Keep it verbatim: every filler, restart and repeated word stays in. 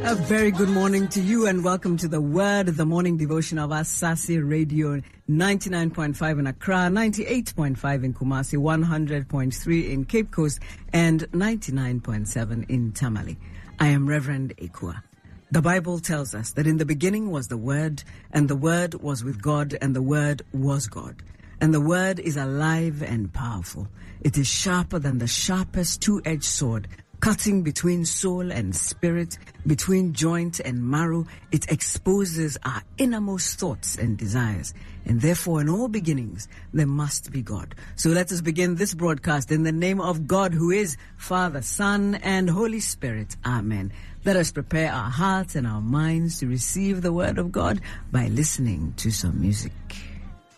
A very good morning to you and welcome to the Word, the morning devotion of Asasi Radio, ninety-nine point five in Accra, ninety-eight point five in Kumasi, one hundred point three in Cape Coast, and ninety-nine point seven in Tamale. I am Reverend Ekua. The Bible tells us that in the beginning was the Word, and the Word was with God, and the Word was God. And the Word is alive and powerful. It is sharper than the sharpest two-edged sword, cutting between soul and spirit, between joint and marrow. It exposes our innermost thoughts and desires. And therefore, in all beginnings, there must be God. So let us begin this broadcast in the name of God, who is Father, Son, and Holy Spirit. Amen. Let us prepare our hearts and our minds to receive the word of God by listening to some music.